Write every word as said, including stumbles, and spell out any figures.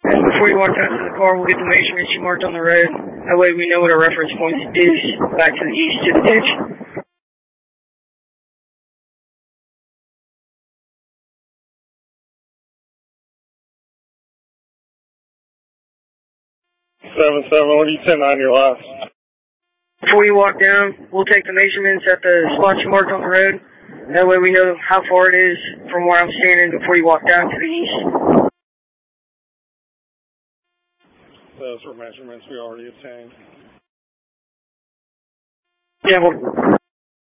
Before you walk out to the car, we'll get the measurements you marked on the road. That way we know what our reference point is back to the east to the ditch. seven seven, what do you send on your last? Before you walk down, we'll take the measurements at the spots you marked on the road. That way we know how far it is from where I'm standing before you walk down to the east. Those were measurements we already obtained. Yeah, well...